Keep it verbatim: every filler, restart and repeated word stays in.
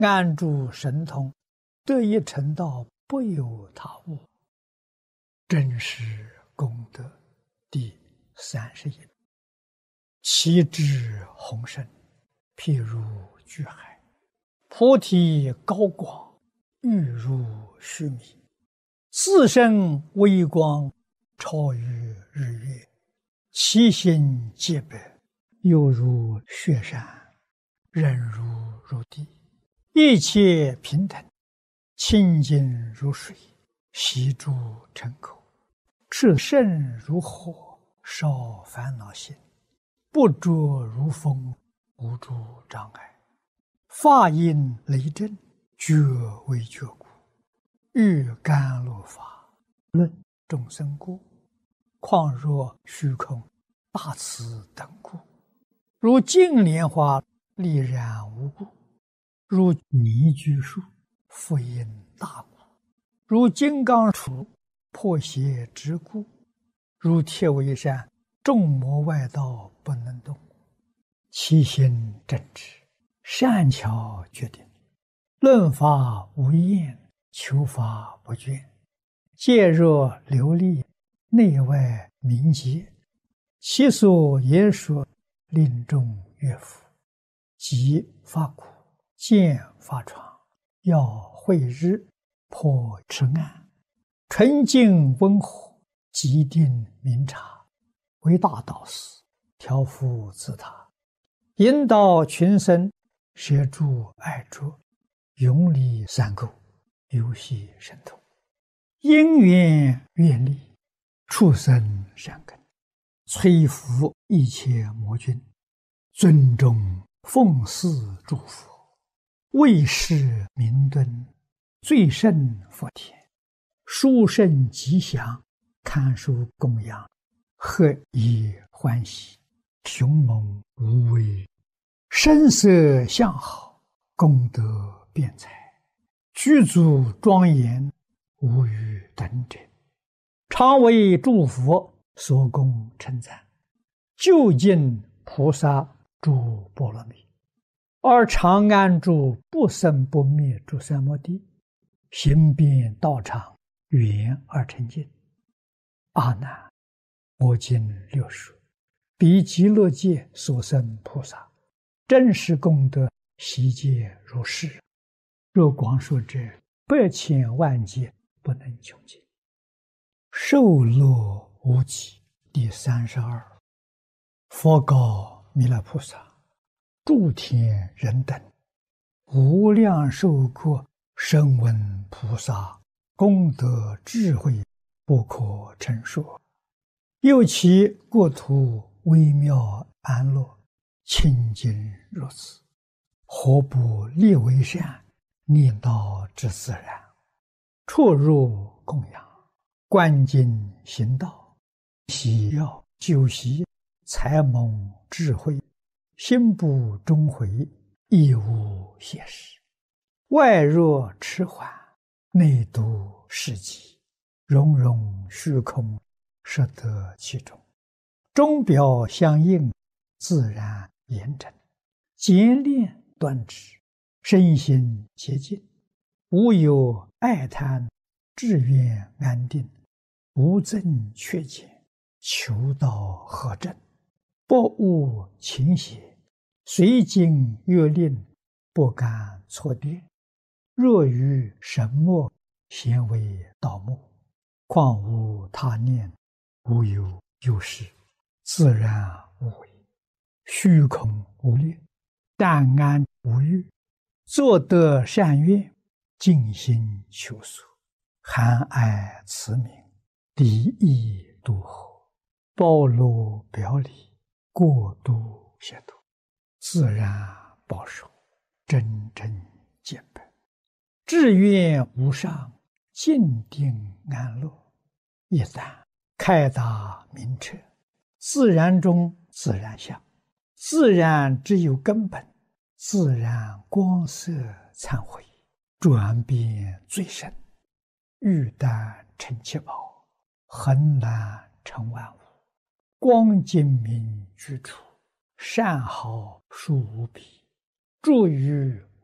安住神通，得以成道，不由他物。真实功德第三十一。其智宏深，譬如巨海；菩提高广，欲如须弥。自身微光，超于日月。其心洁白，犹如雪山，忍如如地。一切平等，清净如水，悉诸尘垢。炽盛如火，烧烦恼心。不着如风，无诸障碍。法音雷震，觉为觉故。欲甘露法，论众生故。况若虚空，大慈等故。如净莲花，丽然无故。如泥居树，复因大故。如金刚杵，破邪之故。如铁围山，众魔外道不能动。其心正直，善巧决定。论法无厌，求法不倦。戒若琉璃，内外明洁。其所言说，令众悦服。即发苦，见发疮，要慧日，破痴暗。纯净温和，极定明察。为大导师，调伏自他。引导群生，摄诸爱着。永离三垢，游戏神通。因缘愿力，畜生善根。摧伏一切魔君。尊重奉祀诸佛。为世明敦，最胜佛田。殊胜吉祥，堪受供养。何以欢喜，雄猛无畏。声色相好，功德辩才。具足庄严，无与等者。常为诸佛所供称赞。究竟菩萨诸波罗蜜。而常安住不生不灭诸三摩地。行遍道场，圆而成净。阿难，我今六说，彼极乐界所生菩萨，真实功德悉皆如是。若广说者，百千万劫不能穷尽。受乐无极第三十二。佛告弥勒菩萨：诸天人等，无量寿国声闻菩萨功德智慧，不可称说。又其国土微妙安乐，清净如此，何不立为善，念道之自然？出入供养，观经行道，喜要修习，才蒙智慧，心不终悔，亦无邪事。外若迟缓，内度世极，融融虚空，摄得其中。钟表相应，自然严整。简练端直，身心洁净。无有爱贪，志愿安定。无增缺减，求道合正。不误情邪，随经约令，不敢错颠。若于神墨，咸为道目。况无他念，无有有事，自然无为。虚空无虑，淡安无欲。作得善愿，尽心求索。含爱慈悯，离意度合。包罗表里，过度协度。自然保守，真正见本。志愿无上，静定安乐。一旦开达明彻，自然中自然相。自然只有根本，自然光色忏悔，转变最深。欲但成七宝，恒难成万物。光精明居处，善好殊无比。住于